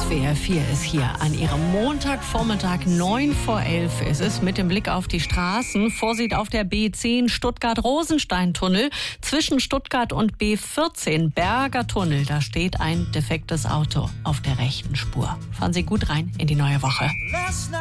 SWR 4 ist hier an ihrem Montagvormittag 9:11. Es ist mit dem Blick auf die Straßen. Vorsicht auf der B10 Stuttgart-Rosenstein-Tunnel zwischen Stuttgart und B14 Berger Tunnel. Da steht ein defektes Auto auf der rechten Spur. Fahren Sie gut rein in die neue Woche.